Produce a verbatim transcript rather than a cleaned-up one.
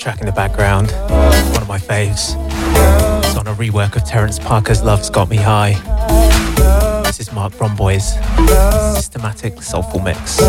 track in the background, one of my faves. It's on a rework of Terence Parker's Love's Got Me High. This is Mark Bromboy's Systematic Soulful Mix.